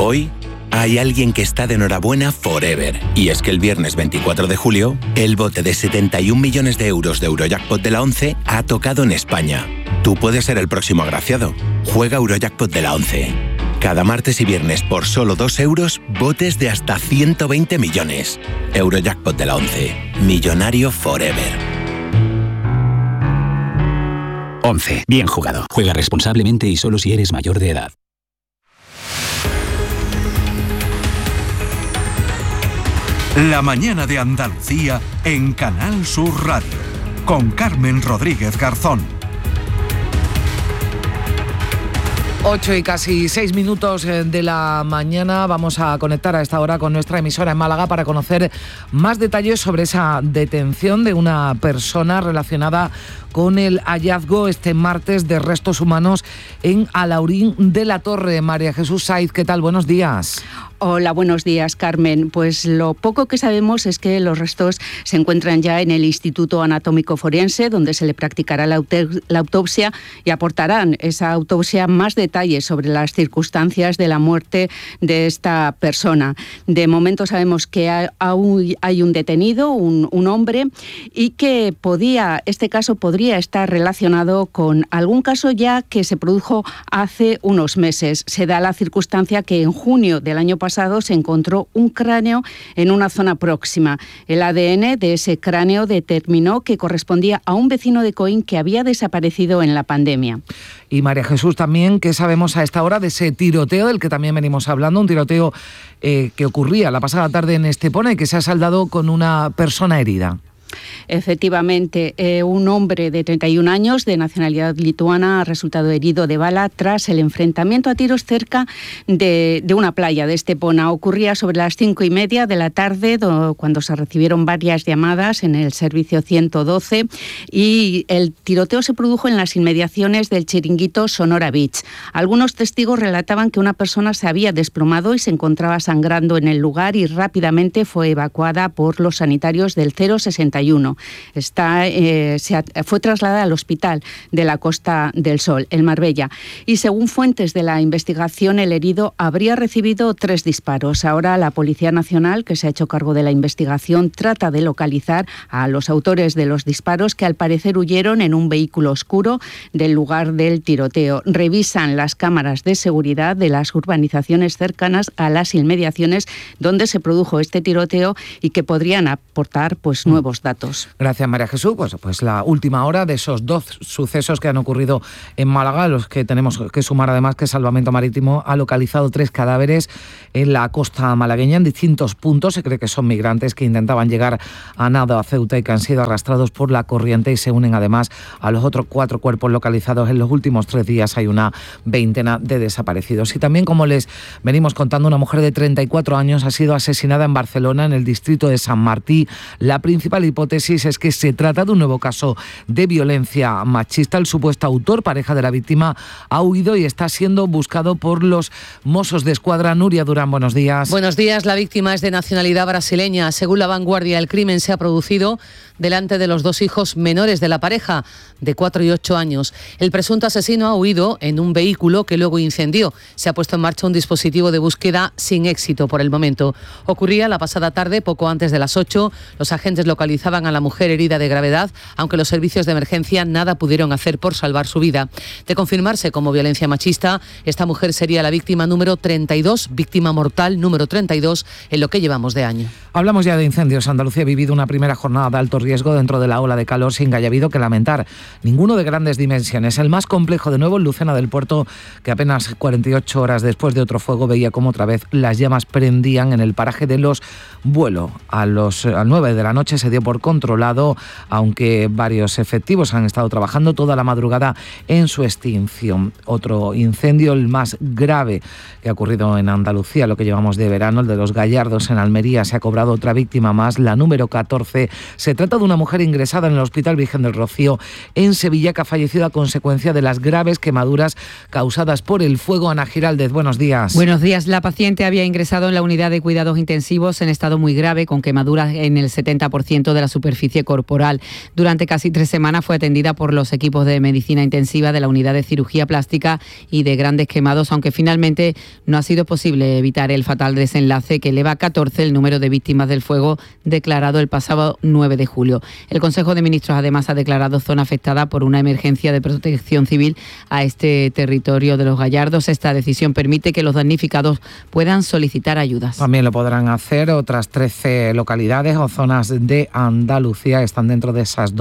Hoy hay alguien que está de enhorabuena forever. Y es que el viernes 24 de julio, el bote de 71 millones de euros de Eurojackpot de la 11 ha tocado en España. Tú puedes ser el próximo agraciado. Juega Eurojackpot de la 11. Cada martes y viernes por solo 2 euros, botes de hasta 120 millones. Eurojackpot de la 11. Millonario forever. 11. Bien jugado. Juega responsablemente y solo si eres mayor de edad. La mañana de Andalucía en Canal Sur Radio. Con Carmen Rodríguez Garzón. 8 y casi 6 minutos de la mañana. Vamos a conectar a esta hora con nuestra emisora en Málaga para conocer más detalles sobre esa detención de una persona relacionada con el hallazgo este martes de restos humanos en Alhaurín de la Torre. María Jesús Saiz, ¿qué tal? Buenos días. Hola, buenos días, Carmen. Pues lo poco que sabemos es que los restos se encuentran ya en el Instituto Anatómico Forense, donde se le practicará la autopsia y aportarán esa autopsia más detalles sobre las circunstancias de la muerte de esta persona. De momento sabemos que hay un detenido, un hombre, y que este caso podría estar relacionado con algún caso ya que se produjo hace unos meses. Se da la circunstancia que en junio del año pasado se encontró un cráneo en una zona próxima. El ADN de ese cráneo determinó que correspondía a un vecino de Coín que había desaparecido en la pandemia. Y María Jesús, también, ¿qué sabemos a esta hora de ese tiroteo del que también venimos hablando? Un tiroteo que ocurría la pasada tarde en Estepona y que se ha saldado con una persona herida. Efectivamente, un hombre de 31 años de nacionalidad lituana ha resultado herido de bala tras el enfrentamiento a tiros cerca de una playa de Estepona. Ocurría sobre las 5:30 de la tarde, cuando se recibieron varias llamadas en el servicio 112, y el tiroteo se produjo en las inmediaciones del chiringuito Sonora Beach. Algunos testigos relataban que una persona se había desplomado y se encontraba sangrando en el lugar y rápidamente fue evacuada por los sanitarios del 061. Fue trasladada al hospital de la Costa del Sol, en Marbella. Y según fuentes de la investigación, el herido habría recibido 3 disparos. Ahora la Policía Nacional, que se ha hecho cargo de la investigación, trata de localizar a los autores de los disparos, que al parecer huyeron en un vehículo oscuro del lugar del tiroteo. Revisan las cámaras de seguridad de las urbanizaciones cercanas a las inmediaciones donde se produjo este tiroteo y que podrían aportar nuevos datos. Gracias, María Jesús. Pues la última hora de esos 2 sucesos que han ocurrido en Málaga, los que tenemos que sumar además que Salvamento Marítimo ha localizado 3 cadáveres en la costa malagueña en distintos puntos. Se cree que son migrantes que intentaban llegar a Nado, a Ceuta, y que han sido arrastrados por la corriente y se unen además a los otros 4 cuerpos localizados en los últimos 3 días. Hay una veintena de desaparecidos. Y también, como les venimos contando, una mujer de 34 años ha sido asesinada en Barcelona, en el distrito de Sant Martí. La principal hipótesis es que se trata de un nuevo caso de violencia machista. El supuesto autor, pareja de la víctima, ha huido y está siendo buscado por los Mossos de Escuadra. Nuria Durán, buenos días. Buenos días. La víctima es de nacionalidad brasileña. Según La Vanguardia, el crimen se ha producido delante de los 2 hijos menores de la pareja, de 4 y 8 años. El presunto asesino ha huido en un vehículo que luego incendió. Se ha puesto en marcha un dispositivo de búsqueda sin éxito por el momento. Ocurría la pasada tarde, poco antes de las 8. Los agentes localizaban a la mujer herida de gravedad, aunque los servicios de emergencia nada pudieron hacer por salvar su vida. De confirmarse como violencia machista, esta mujer sería la víctima número 32, víctima mortal número 32 en lo que llevamos de año. Hablamos ya de incendios. Andalucía ha vivido una primera jornada de alto riesgo dentro de la ola de calor sin que haya habido que lamentar ninguno de grandes dimensiones. El más complejo de nuevo en Lucena del Puerto, que apenas 48 horas después de otro fuego veía como otra vez las llamas prendían en el paraje de Los Buelos. A las 9 de la noche se dio por controlado, aunque varios efectivos han estado trabajando toda la madrugada en su extinción. Otro incendio, el más grave que ha ocurrido en Andalucía, lo que llevamos de verano, el de Los Gallardos en Almería. Se ha cobrado otra víctima más, la número 14. Se trata de una mujer ingresada en el Hospital Virgen del Rocío en Sevilla, que ha fallecido a consecuencia de las graves quemaduras causadas por el fuego. Ana Giraldez, buenos días. Buenos días. La paciente había ingresado en la unidad de cuidados intensivos en estado muy grave, con quemaduras en el 70% de la superficie corporal. Durante casi 3 semanas fue atendida por los equipos de medicina intensiva de la unidad de cirugía plástica y de grandes quemados, aunque finalmente no ha sido posible evitar el fatal desenlace que eleva a 14 el número de víctimas del fuego declarado el pasado 9 de julio. El Consejo de Ministros además ha declarado zona afectada por una emergencia de protección civil a este territorio de Los Gallardos. Esta decisión permite que los damnificados puedan solicitar ayudas. También lo podrán hacer otras 13 localidades o zonas de Andalucía. Están dentro de esas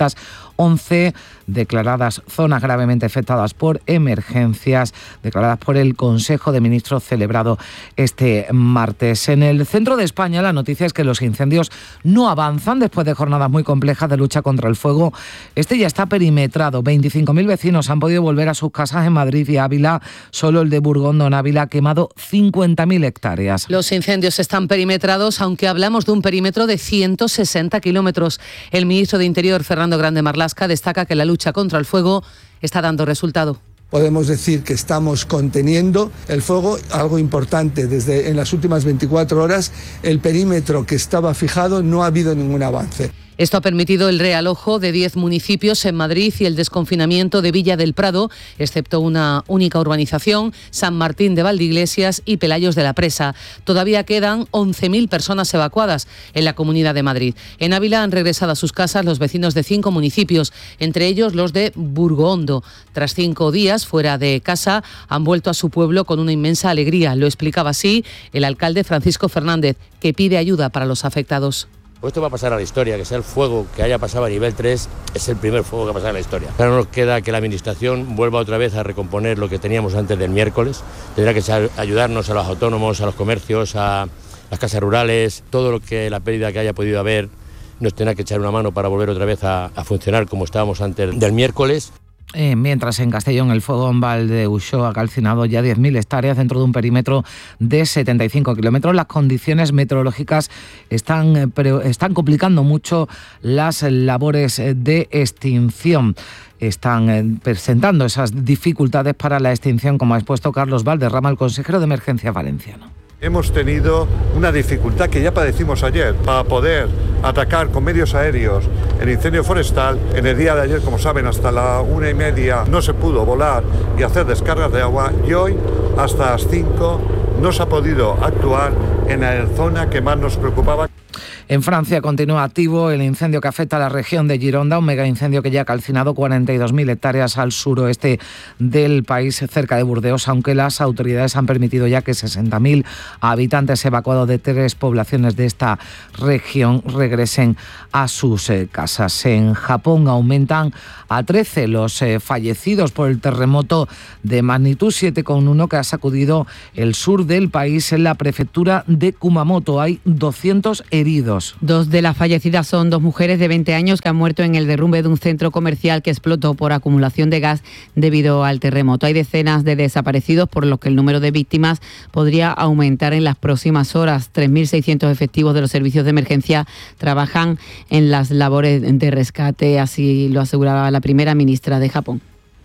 211 declaradas zonas gravemente afectadas por emergencias, declaradas por el Consejo de Ministros celebrado este martes. En el centro de España la noticia es que los incendios no avanzan después de jornadas muy complejas de lucha contra el fuego. Este ya está perimetrado. 25.000 vecinos han podido volver a sus casas en Madrid y Ávila. Solo el de Burgondo en Ávila ha quemado 50.000 hectáreas. Los incendios están perimetrados, aunque hablamos de un perímetro de 160 kilómetros. El ministro de Interior, Fernando Grande Marlaska, destaca que la lucha contra el fuego está dando resultado. Podemos decir que estamos conteniendo el fuego, algo importante, desde en las últimas 24 horas el perímetro que estaba fijado no ha habido ningún avance. Esto ha permitido el realojo de 10 municipios en Madrid y el desconfinamiento de Villa del Prado, excepto una única urbanización, San Martín de Valdeiglesias y Pelayos de la Presa. Todavía quedan 11.000 personas evacuadas en la Comunidad de Madrid. En Ávila han regresado a sus casas los vecinos de 5 municipios, entre ellos los de Burgondo. Tras 5 días fuera de casa, han vuelto a su pueblo con una inmensa alegría. Lo explicaba así el alcalde Francisco Fernández, que pide ayuda para los afectados. Pues esto va a pasar a la historia, que sea el fuego que haya pasado a nivel 3, es el primer fuego que ha pasado en la historia. Ahora nos queda que la Administración vuelva otra vez a recomponer lo que teníamos antes del miércoles. Tendrá que ayudarnos a los autónomos, a los comercios, a las casas rurales, todo lo que la pérdida que haya podido haber, nos tendrá que echar una mano para volver otra vez a funcionar como estábamos antes del miércoles. Mientras en Castellón el fuego en Valdeusó ha calcinado ya 10.000 hectáreas dentro de un perímetro de 75 kilómetros. Las condiciones meteorológicas están complicando mucho las labores de extinción. Están presentando esas dificultades para la extinción, como ha expuesto Carlos Valderrama, el consejero de Emergencias valenciano. Hemos tenido una dificultad que ya padecimos ayer para poder atacar con medios aéreos el incendio forestal. En el día de ayer, como saben, hasta la 1:30 no se pudo volar y hacer descargas de agua, y hoy hasta las 5 no se ha podido actuar en la zona que más nos preocupaba. En Francia continúa activo el incendio que afecta a la región de Gironda, un mega incendio que ya ha calcinado 42.000 hectáreas al suroeste del país, cerca de Burdeos, aunque las autoridades han permitido ya que 60.000 habitantes evacuados de 3 poblaciones de esta región regresen a sus casas. En Japón aumentan a 13 los fallecidos por el terremoto de magnitud 7,1 que ha sacudido el sur del país. En la prefectura de Kumamoto hay 200 heridos. 2 de las fallecidas son 2 mujeres de 20 años que han muerto en el derrumbe de un centro comercial que explotó por acumulación de gas debido al terremoto. Hay decenas de desaparecidos, por lo que el número de víctimas podría aumentar en las próximas horas. 3.600 efectivos de los servicios de emergencia trabajan en las labores de rescate, así lo aseguraba la primera ministra de Japón.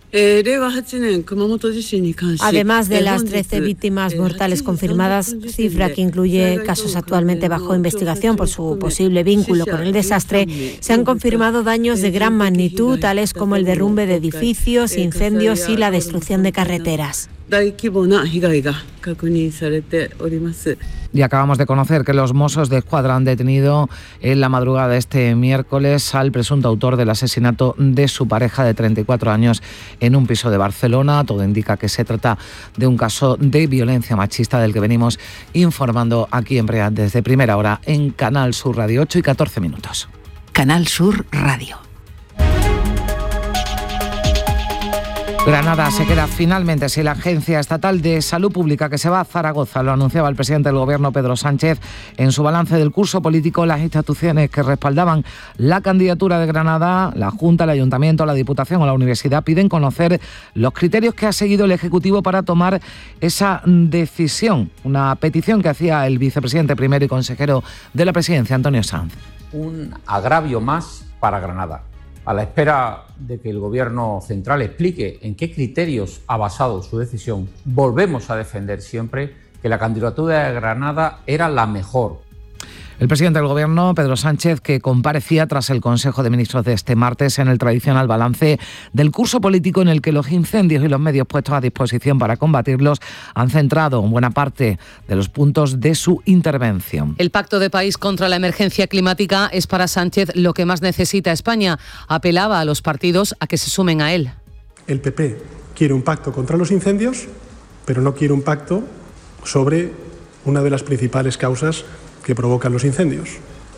Además de las 13 víctimas mortales confirmadas, cifra que incluye casos actualmente bajo investigación por su posible vínculo con el desastre, se han confirmado daños de gran magnitud, tales como el derrumbe de edificios, incendios y la destrucción de carreteras. Y acabamos de conocer que los Mossos de Escuadra han detenido en la madrugada de este miércoles al presunto autor del asesinato de su pareja de 34 años en un piso de Barcelona. Todo indica que se trata de un caso de violencia machista del que venimos informando aquí en Brea desde primera hora en Canal Sur Radio, 8:14. Canal Sur Radio. Granada se queda finalmente sin la Agencia Estatal de Salud Pública que se va a Zaragoza. Lo anunciaba el presidente del Gobierno, Pedro Sánchez, en su balance del curso político. Las instituciones que respaldaban la candidatura de Granada, la Junta, el Ayuntamiento, la Diputación o la Universidad, piden conocer los criterios que ha seguido el Ejecutivo para tomar esa decisión. Una petición que hacía el vicepresidente primero y consejero de la Presidencia, Antonio Sanz. Un agravio más para Granada. A la espera de que el Gobierno central explique en qué criterios ha basado su decisión, volvemos a defender siempre que la candidatura de Granada era la mejor. El presidente del Gobierno, Pedro Sánchez, que comparecía tras el Consejo de Ministros de este martes en el tradicional balance del curso político en el que los incendios y los medios puestos a disposición para combatirlos han centrado buena parte de los puntos de su intervención. El Pacto de País contra la emergencia climática es para Sánchez lo que más necesita España. Apelaba a los partidos a que se sumen a él. El PP quiere un pacto contra los incendios, pero no quiere un pacto sobre una de las principales causas que provocan los incendios.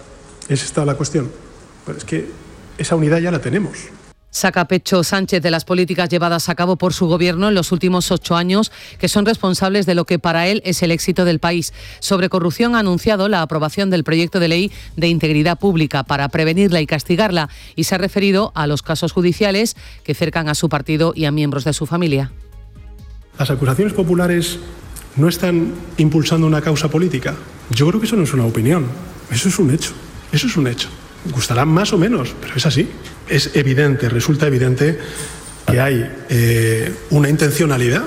Es esta la cuestión. Pero es que esa unidad ya la tenemos. Saca pecho Sánchez de las políticas llevadas a cabo por su gobierno en los últimos 8 años, que son responsables de lo que para él es el éxito del país. Sobre corrupción ha anunciado la aprobación del proyecto de ley de integridad pública para prevenirla y castigarla, y se ha referido a los casos judiciales que cercan a su partido y a miembros de su familia. Las acusaciones populares no están impulsando una causa política. Yo creo que eso no es una opinión, eso es un hecho. Eso es un hecho. Gustará más o menos, pero es así. Es evidente, resulta evidente que hay una intencionalidad.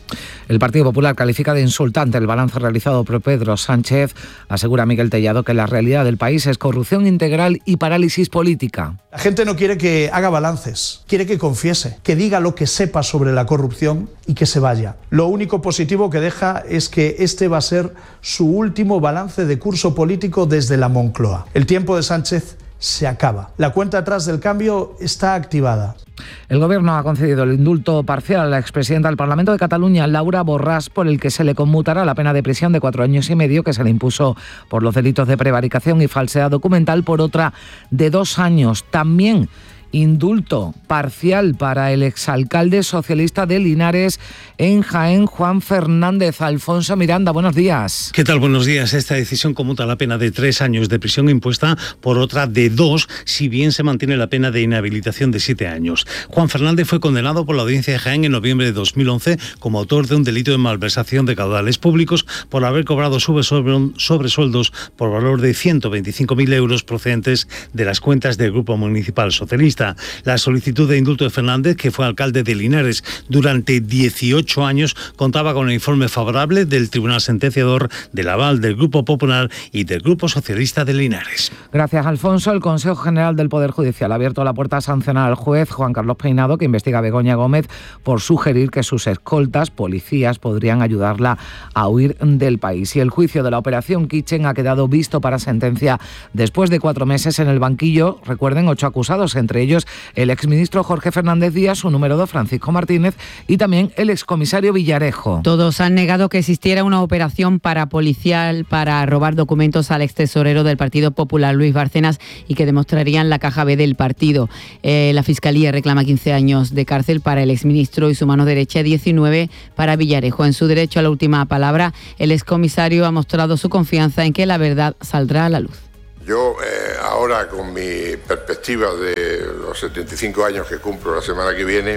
El Partido Popular califica de insultante el balance realizado por Pedro Sánchez. Asegura Miguel Tellado que la realidad del país es corrupción integral y parálisis política. La gente no quiere que haga balances, quiere que confiese, que diga lo que sepa sobre la corrupción y que se vaya. Lo único positivo que deja es que este va a ser su último balance de curso político desde la Moncloa. El tiempo de Sánchez se acaba. La cuenta atrás del cambio está activada. El Gobierno ha concedido el indulto parcial a la expresidenta del Parlamento de Cataluña, Laura Borràs, por el que se le conmutará la pena de prisión de 4 años y medio que se le impuso por los delitos de prevaricación y falsedad documental por otra de 2 años. También indulto parcial para el exalcalde socialista de Linares en Jaén, Juan Fernández. Alfonso Miranda, buenos días. ¿Qué tal? Buenos días. Esta decisión conmuta la pena de 3 años de prisión impuesta por otra de 2, si bien se mantiene la pena de inhabilitación de 7 años. Juan Fernández fue condenado por la audiencia de Jaén en noviembre de 2011 como autor de un delito de malversación de caudales públicos por haber cobrado sobresueldos por valor de 125.000 euros procedentes de las cuentas del Grupo Municipal Socialista. La solicitud de indulto de Fernández, que fue alcalde de Linares durante 18 años, contaba con el informe favorable del Tribunal Sentenciador, del aval del Grupo Popular y del Grupo Socialista de Linares. Gracias, Alfonso. El Consejo General del Poder Judicial ha abierto la puerta a sancionar al juez Juan Carlos Peinado, que investiga a Begoña Gómez por sugerir que sus escoltas, policías, podrían ayudarla a huir del país. Y el juicio de la Operación Kitchen ha quedado visto para sentencia después de 4 meses en el banquillo. Recuerden, 8 acusados, entre ellos el exministro Jorge Fernández Díaz, su número 2 Francisco Martínez y también el excomisario Villarejo. Todos han negado que existiera una operación parapolicial para robar documentos al extesorero del Partido Popular, Luis Bárcenas, y que demostrarían la caja B del partido. La Fiscalía reclama 15 años de cárcel para el exministro y su mano derecha, 19 para Villarejo. En su derecho a la última palabra, el excomisario ha mostrado su confianza en que la verdad saldrá a la luz. Yo ahora, con mi perspectiva de los 75 años que cumplo la semana que viene,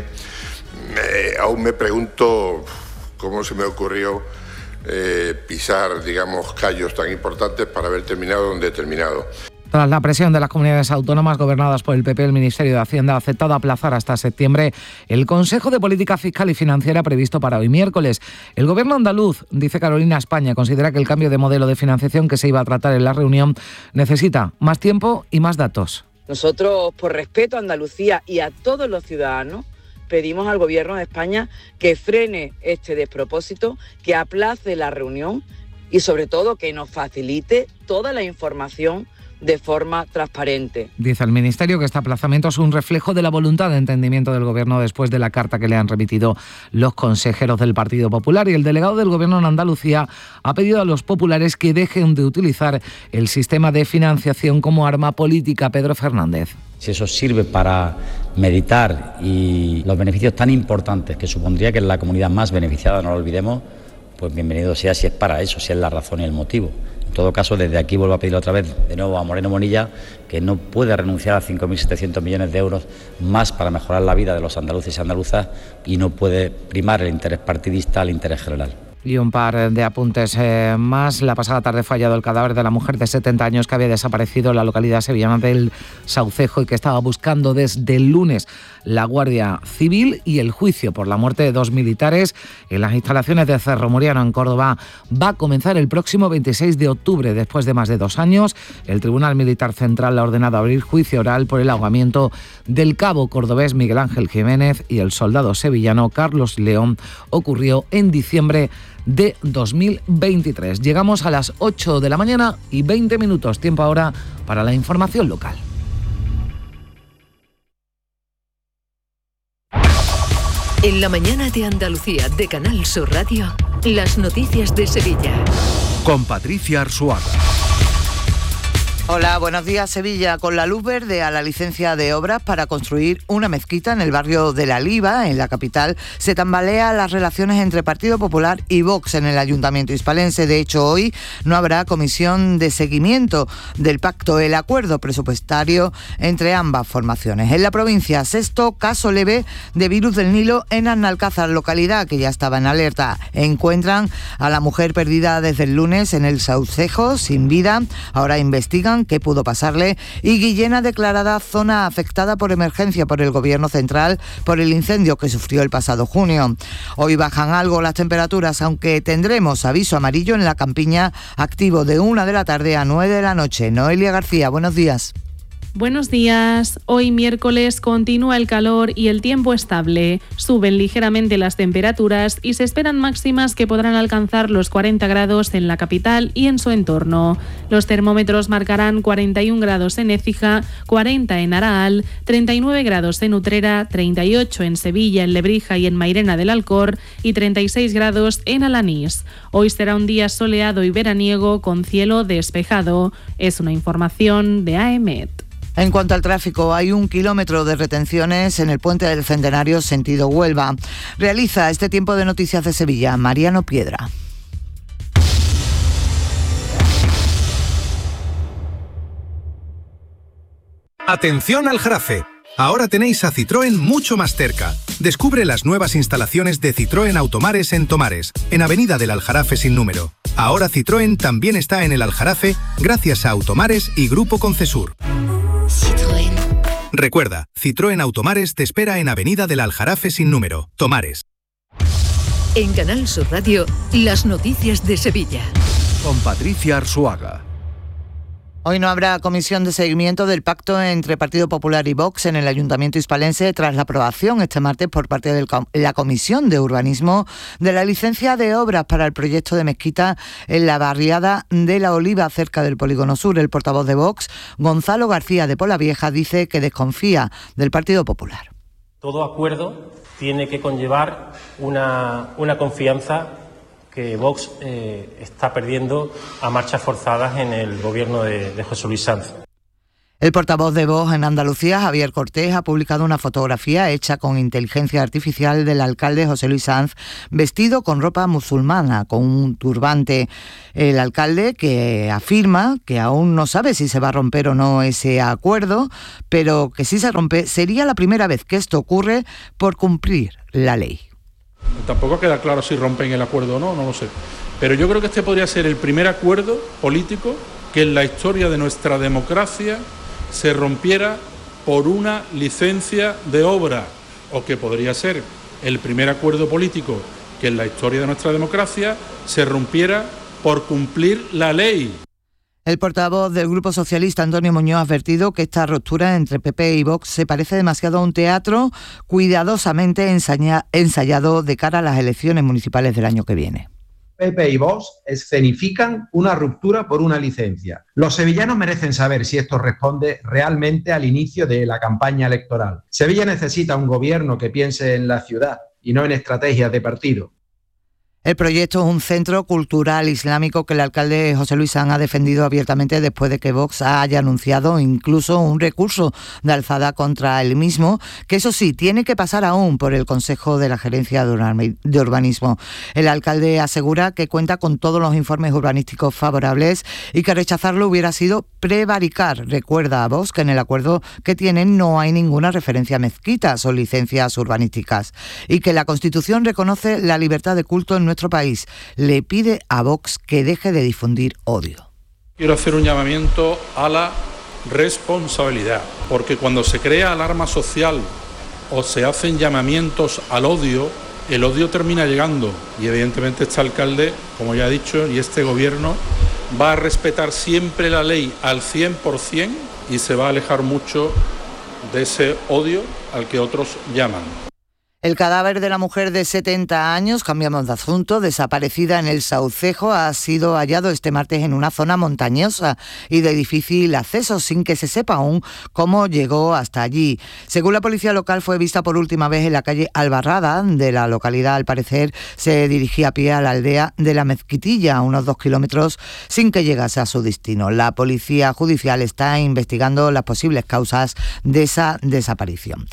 aún me pregunto cómo se me ocurrió pisar, digamos, callos tan importantes para haber terminado donde he terminado. Tras la presión de las comunidades autónomas gobernadas por el PP, el Ministerio de Hacienda ha aceptado aplazar hasta septiembre el Consejo de Política Fiscal y Financiera previsto para hoy miércoles. El Gobierno andaluz, dice Carolina España, considera que el cambio de modelo de financiación que se iba a tratar en la reunión necesita más tiempo y más datos. Nosotros, por respeto a Andalucía y a todos los ciudadanos, pedimos al Gobierno de España que frene este despropósito, que aplace la reunión y sobre todo que nos facilite toda la información de forma transparente. Dice el Ministerio que este aplazamiento es un reflejo de la voluntad de entendimiento del Gobierno después de la carta que le han remitido los consejeros del Partido Popular, y el delegado del Gobierno en Andalucía ha pedido a los populares que dejen de utilizar el sistema de financiación como arma política. Pedro Fernández. Si eso sirve para meditar y los beneficios tan importantes que supondría que es la comunidad más beneficiada, no lo olvidemos, pues bienvenido sea si es para eso, si es la razón y el motivo. En todo caso, desde aquí vuelvo a pedir otra vez de nuevo a Moreno Bonilla que no puede renunciar a 5.700 millones de euros más para mejorar la vida de los andaluces y andaluzas y no puede primar el interés partidista al interés general. Y un par de apuntes más. La pasada tarde fue hallado el cadáver de la mujer de 70 años que había desaparecido en la localidad sevillana del Saucejo y que estaba buscando desde el lunes la Guardia Civil. Y el juicio por la muerte de 2 militares en las instalaciones de Cerro Muriano, en Córdoba, va a comenzar el próximo 26 de octubre. Después de más de 2 años, el Tribunal Militar Central ha ordenado abrir juicio oral por el ahogamiento del cabo cordobés Miguel Ángel Jiménez y el soldado sevillano Carlos León. Ocurrió en diciembre de 2023. Llegamos a las 8 de la mañana y 20 minutos. Tiempo ahora para la información local. En la mañana de Andalucía de Canal Sur Radio, las noticias de Sevilla. Con Patricia Arzuaga. Hola, buenos días. Sevilla, con la luz verde a la licencia de obras para construir una mezquita en el barrio de La Liva, en la capital, se tambalean las relaciones entre Partido Popular y Vox en el Ayuntamiento hispalense. De hecho, hoy no habrá comisión de seguimiento del pacto, el acuerdo presupuestario entre ambas formaciones. En la provincia, 6º caso leve de virus del Nilo en Analcázar, localidad que ya estaba en alerta. Encuentran a la mujer perdida desde el lunes en el Saucejo, sin vida. Ahora investigan qué pudo pasarle. Y Guillena declarada zona afectada por emergencia por el Gobierno central por el incendio que sufrió el pasado junio. Hoy bajan algo las temperaturas, aunque tendremos aviso amarillo en la Campiña, activo de 1 de la tarde a 9 de la noche. Noelia García, buenos días. Buenos días. Hoy miércoles continúa el calor y el tiempo estable. Suben ligeramente las temperaturas y se esperan máximas que podrán alcanzar los 40 grados en la capital y en su entorno. Los termómetros marcarán 41 grados en Écija, 40 en Araal, 39 grados en Utrera, 38 en Sevilla, en Lebrija y en Mairena del Alcor y 36 grados en Alanís. Hoy será un día soleado y veraniego con cielo despejado. Es una información de AEMET. En cuanto al tráfico, hay 1 kilómetro de retenciones en el Puente del Centenario sentido Huelva. Realiza este tiempo de noticias de Sevilla Mariano Piedra. Atención al Jarafe. Ahora tenéis a Citroën mucho más cerca. Descubre las nuevas instalaciones de Citroën Automares en Tomares, en Avenida del Aljarafe sin número. Ahora Citroën también está en el Aljarafe gracias a Automares y Grupo Concesur. Citroën. Recuerda, Citroën Automares te espera en Avenida del Aljarafe sin número, Tomares. En Canal Sur Radio, las noticias de Sevilla. Con Patricia Arzuaga. Hoy no habrá comisión de seguimiento del pacto entre Partido Popular y Vox en el Ayuntamiento hispalense tras la aprobación este martes por parte de la Comisión de Urbanismo de la licencia de obras para el proyecto de mezquita en la barriada de La Oliva, cerca del Polígono Sur. El portavoz de Vox, Gonzalo García de Polavieja, dice que desconfía del Partido Popular. Todo acuerdo tiene que conllevar una confianza que Vox está perdiendo a marchas forzadas en el gobierno de José Luis Sanz. El portavoz de Vox en Andalucía, Javier Cortés, ha publicado una fotografía hecha con inteligencia artificial del alcalde José Luis Sanz vestido con ropa musulmana, con un turbante. El alcalde, que afirma que aún no sabe si se va a romper o no ese acuerdo, pero que si se rompe sería la primera vez que esto ocurre por cumplir la ley. Tampoco queda claro si rompen el acuerdo o no, no lo sé. Pero yo creo que este podría ser el primer acuerdo político que en la historia de nuestra democracia se rompiera por una licencia de obra, o que podría ser el primer acuerdo político que en la historia de nuestra democracia se rompiera por cumplir la ley. El portavoz del Grupo Socialista, Antonio Muñoz, ha advertido que esta ruptura entre PP y Vox se parece demasiado a un teatro cuidadosamente ensayado de cara a las elecciones municipales del año que viene. PP y Vox escenifican una ruptura por una licencia. Los sevillanos merecen saber si esto responde realmente al inicio de la campaña electoral. Sevilla necesita un gobierno que piense en la ciudad y no en estrategias de partido. El proyecto es un centro cultural islámico que el alcalde José Luis Sanz ha defendido abiertamente después de que Vox haya anunciado incluso un recurso de alzada contra el mismo, que eso sí, tiene que pasar aún por el Consejo de la Gerencia de Urbanismo. El alcalde asegura que cuenta con todos los informes urbanísticos favorables y que rechazarlo hubiera sido prevaricar. Recuerda a Vox que en el acuerdo que tienen no hay ninguna referencia a mezquitas o licencias urbanísticas y que la Constitución reconoce la libertad de culto en nuestro país le pide a Vox que deje de difundir odio. Quiero hacer un llamamiento a la responsabilidad, porque cuando se crea alarma social o se hacen llamamientos al odio, el odio termina llegando y evidentemente este alcalde, como ya he dicho, y este gobierno va a respetar siempre la ley al 100% y se va a alejar mucho de ese odio al que otros llaman. El cadáver de la mujer de 70 años, cambiamos de asunto, desaparecida en el Saucejo, ha sido hallado este martes en una zona montañosa y de difícil acceso, sin que se sepa aún cómo llegó hasta allí. Según la policía local, fue vista por última vez en la calle Albarrada de la localidad. Al parecer, se dirigía a pie a la aldea de la Mezquitilla, a unos 2 kilómetros, sin que llegase a su destino. La policía judicial está investigando las posibles causas de esa desaparición.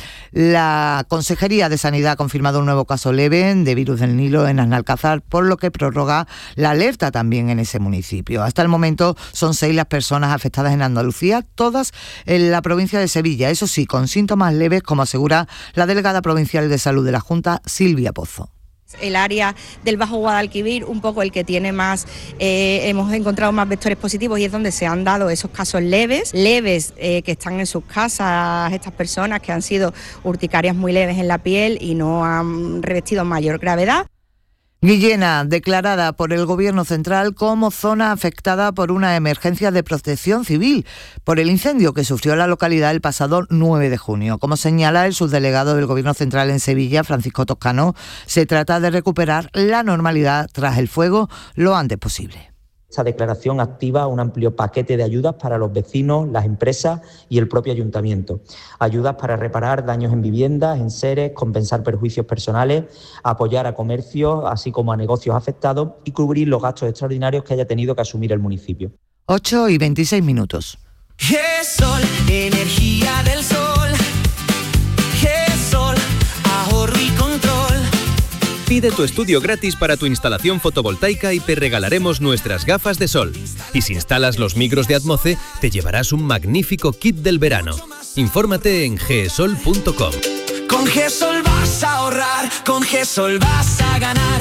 La Consejería de Sanidad ha confirmado un nuevo caso leve de virus del Nilo en Analcázar, por lo que prorroga la alerta también en ese municipio. Hasta el momento son 6 las personas afectadas en Andalucía, todas en la provincia de Sevilla, eso sí, con síntomas leves, como asegura la delegada provincial de Salud de la Junta, Silvia Pozo. El área del Bajo Guadalquivir, un poco el que tiene más, hemos encontrado más vectores positivos y es donde se han dado esos casos leves que están en sus casas, estas personas que han sido urticarias muy leves en la piel y no han revestido mayor gravedad. Guillena, declarada por el Gobierno central como zona afectada por una emergencia de protección civil por el incendio que sufrió la localidad el pasado 9 de junio. Como señala el subdelegado del Gobierno central en Sevilla, Francisco Toscano, se trata de recuperar la normalidad tras el fuego lo antes posible. Esta declaración activa un amplio paquete de ayudas para los vecinos, las empresas y el propio ayuntamiento. Ayudas para reparar daños en viviendas, en seres, compensar perjuicios personales, apoyar a comercios, así como a negocios afectados y cubrir los gastos extraordinarios que haya tenido que asumir el municipio. 8:26. GESOL, energía del sol. GESOL, ahorro y control. Pide tu estudio gratis para tu instalación fotovoltaica y te regalaremos nuestras gafas de sol. Y si instalas los micros de Atmoce, te llevarás un magnífico kit del verano. Infórmate en gesol.com. Con GESOL vas a ahorrar, con GESOL vas a ganar.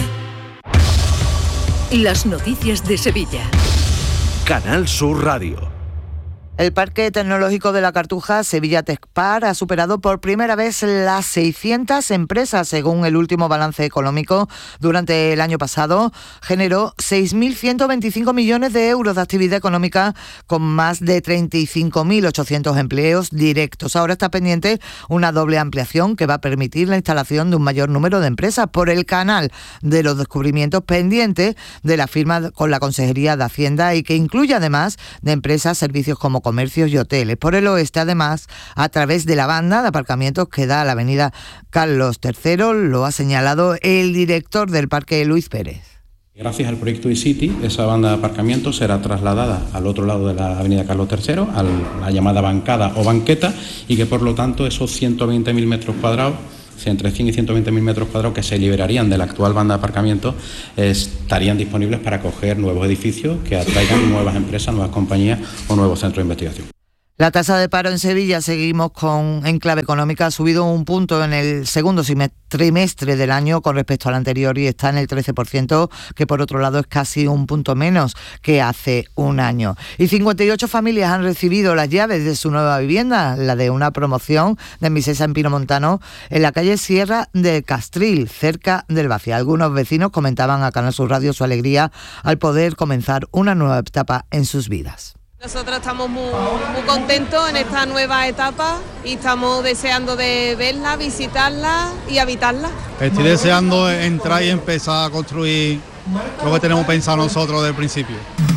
Las noticias de Sevilla. Canal Sur Radio. El Parque Tecnológico de la Cartuja, Sevilla Tecpar, ha superado por primera vez las 600 empresas. Según el último balance económico, durante el año pasado generó 6.125 millones de euros de actividad económica con más de 35.800 empleos directos. Ahora está pendiente una doble ampliación que va a permitir la instalación de un mayor número de empresas por el canal de los descubrimientos pendiente de la firma con la Consejería de Hacienda y que incluye además de empresas, servicios como comercios y hoteles. Por el oeste, además, a través de la banda de aparcamientos que da a la avenida Carlos III, lo ha señalado el director del parque, Luis Pérez. Gracias al proyecto eCity, esa banda de aparcamientos será trasladada al otro lado de la avenida Carlos III, a la llamada bancada o banqueta, y que por lo tanto esos 120.000 metros cuadrados, entre 100 y 120.000 metros cuadrados que se liberarían de la actual banda de aparcamiento, estarían disponibles para acoger nuevos edificios que atraigan nuevas empresas, nuevas compañías o nuevos centros de investigación. La tasa de paro en Sevilla, seguimos en clave económica, ha subido 1 punto en el segundo trimestre del año con respecto al anterior y está en el 13%, que por otro lado es casi 1 punto menos que hace un año. Y 58 familias han recibido las llaves de su nueva vivienda, la de una promoción de Misesa en Pinomontano, en la calle Sierra de Castril, cerca del Bacia. Algunos vecinos comentaban a Canal Sur Radio su alegría al poder comenzar una nueva etapa en sus vidas. Nosotros estamos muy contentos en esta nueva etapa y estamos deseando de verla, visitarla y habitarla. Estoy deseando entrar y empezar a construir lo que tenemos pensado nosotros desde el principio.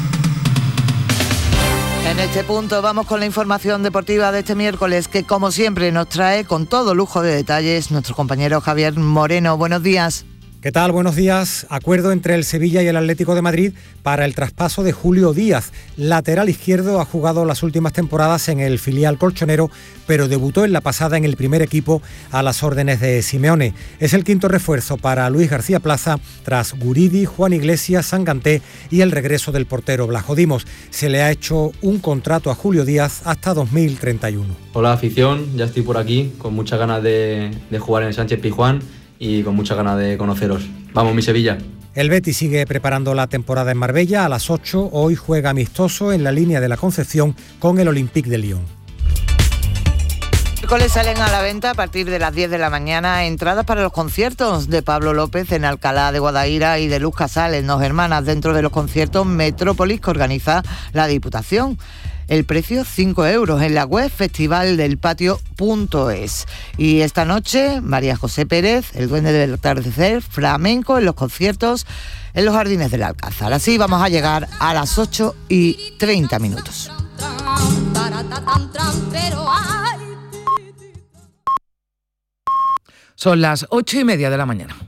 En este punto vamos con la información deportiva de este miércoles que, como siempre, nos trae con todo lujo de detalles nuestro compañero Javier Moreno. Buenos días. ¿Qué tal? Buenos días. Acuerdo entre el Sevilla y el Atlético de Madrid para el traspaso de Julio Díaz. Lateral izquierdo, ha jugado las últimas temporadas en el filial colchonero, pero debutó en la pasada en el primer equipo a las órdenes de Simeone. Es el quinto refuerzo para Luis García Plaza tras Guridi, Juan Iglesias, Sanganté y el regreso del portero Blajo Dimos. Se le ha hecho un contrato a Julio Díaz hasta 2031. Hola afición, ya estoy por aquí con muchas ganas de jugar en el Sánchez Pizjuán y con muchas ganas de conoceros. ¡Vamos, mi Sevilla! El Betis sigue preparando la temporada en Marbella. A las 8 hoy juega amistoso en la línea de la Concepción con el Olympique de Lyon. Miércoles salen a la venta a partir de las 10 de la mañana entradas para los conciertos de Pablo López en Alcalá de Guadaira y de Luz Casal en Dos Hermanas, dentro de los conciertos Metrópolis que organiza la Diputación. El precio 5 euros en la web festivaldelpatio.es. Y esta noche María José Pérez, el duende del atardecer, flamenco en los conciertos en los Jardines del Alcázar. Así vamos a llegar a las 8:30. Son las 8:30 de la mañana.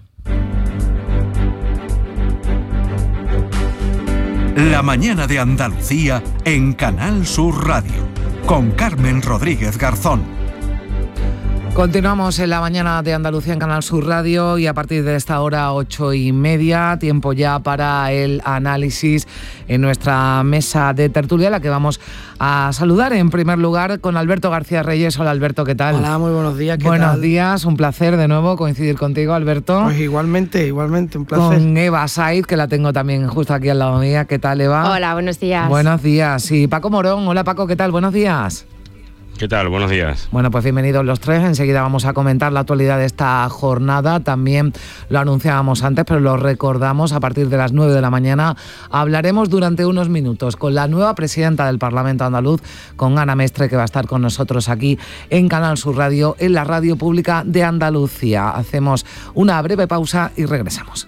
La mañana de Andalucía en Canal Sur Radio, con Carmen Rodríguez Garzón. Continuamos en la mañana de Andalucía en Canal Sur Radio y a partir de esta hora 8:30, tiempo ya para el análisis en nuestra mesa de tertulia, la que vamos a saludar en primer lugar con Alberto García Reyes. Hola Alberto, ¿qué tal? Hola, muy buenos días. Buenos días, un placer de nuevo coincidir contigo, Alberto. Pues igualmente, un placer. Con Eva Saiz, que la tengo también justo aquí al lado mía. ¿Qué tal, Eva? Hola, buenos días. Buenos días. Y Paco Morón. Hola Paco, ¿qué tal? Buenos días. ¿Qué tal? Buenos días. Bueno, pues bienvenidos los tres. Enseguida vamos a comentar la actualidad de esta jornada. También lo anunciábamos antes, pero lo recordamos. A partir de las 9 de la mañana hablaremos durante unos minutos con la nueva presidenta del Parlamento andaluz, con Ana Mestre, que va a estar con nosotros aquí en Canal Sur Radio, en la radio pública de Andalucía. Hacemos una breve pausa y regresamos.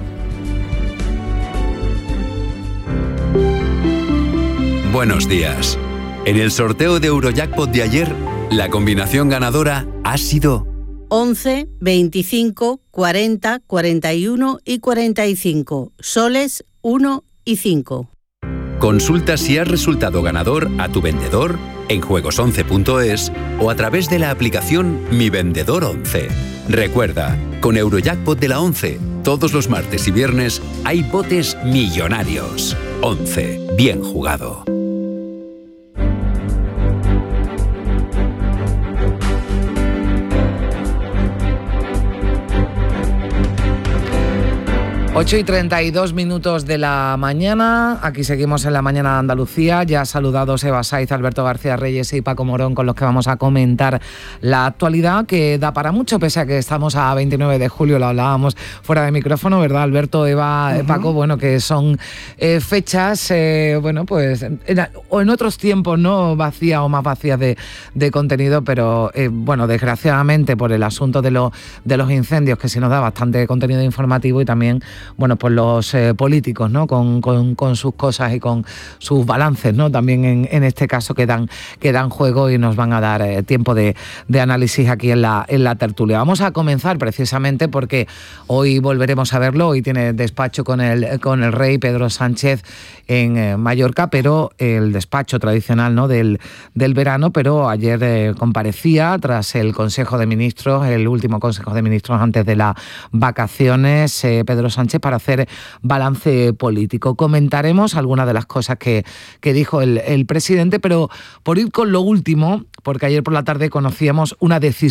Buenos días. En el sorteo de Eurojackpot de ayer, la combinación ganadora ha sido 11, 25, 40, 41 y 45. Soles 1 y 5. Consulta si has resultado ganador a tu vendedor en juegos11.es o a través de la aplicación Mi Vendedor 11. Recuerda, con Eurojackpot de la 11, todos los martes y viernes hay botes millonarios. 11. Bien jugado. 8:32 de la mañana, aquí seguimos en la mañana de Andalucía, ya saludados Eva Saiz, Alberto García Reyes y Paco Morón, con los que vamos a comentar la actualidad, que da para mucho, pese a que estamos a 29 de julio, lo hablábamos fuera de micrófono, ¿verdad Alberto, Eva, Paco? Bueno, que son fechas, bueno, pues, o en otros tiempos, ¿no?, vacías o más vacías de contenido, pero, bueno, desgraciadamente por el asunto de los incendios, que sí nos da bastante contenido informativo, y también, bueno, pues los políticos, ¿no?, con sus cosas y con sus balances, ¿no?, también en este caso que dan juego y nos van a dar tiempo de análisis aquí en la tertulia. Vamos a comenzar precisamente porque hoy volveremos a verlo. Hoy tiene despacho con el rey Pedro Sánchez en Mallorca, pero el despacho tradicional, ¿no?, del verano, pero ayer comparecía tras el Consejo de Ministros, el último Consejo de Ministros antes de las vacaciones, Pedro Sánchez, para hacer balance político. Comentaremos algunas de las cosas que dijo el presidente, pero por ir con lo último, porque ayer por la tarde conocíamos una decisión